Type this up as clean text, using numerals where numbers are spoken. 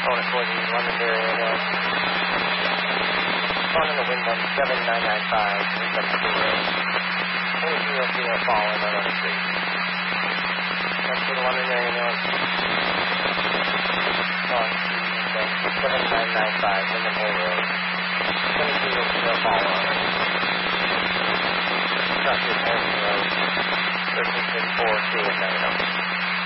Phone for the Londonderry area. Phone in the wind 17995, wind 0. Fallen on the street. That's for the Londonderry area. Phone 7995, wind 0. 20 Fallen on the street. Trust your 1334, see you at 9.